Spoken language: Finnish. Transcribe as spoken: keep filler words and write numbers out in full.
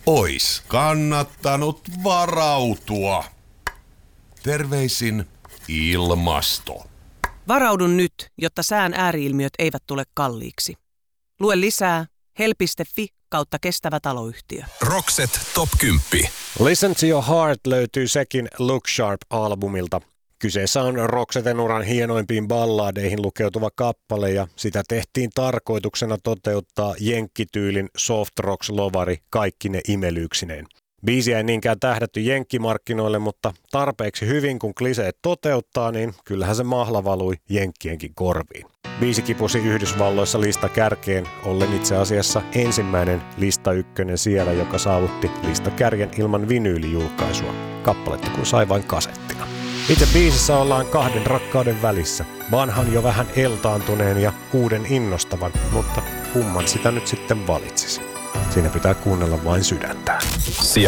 Ois kannattanut varautua. Terveisin ilmasto. Varaudun nyt, jotta sään ääriilmiöt eivät tule kalliiksi. Lue lisää hel piste fi kautta kestävä taloyhtiö. Rockset Top kymmenen. Listen to Your Heart löytyy sekin Look Sharp-albumilta. Kyseessä on Roxeten uran hienoimpiin balladeihin lukeutuva kappale ja sitä tehtiin tarkoituksena toteuttaa jenkkityylin soft rocks-lovari kaikkine imelyyksineen. Biisiä ei niinkään tähdätty jenkkimarkkinoille, mutta tarpeeksi hyvin kun kliseet toteuttaa, niin kyllähän se mahla valui jenkkienkin korviin. Biisi kipusi Yhdysvalloissa listakärkeen, ollen itse asiassa ensimmäinen lista ykkönen siellä, joka saavutti listakärjen ilman vinyylijulkaisua. Kappaletta kun sai vain kasettina. Itse biisissä ollaan kahden rakkauden välissä. Vanhan jo vähän eltaantuneen ja uuden innostavan, mutta kumman sitä nyt sitten valitsisi. Siinä pitää kuunnella vain sydäntään.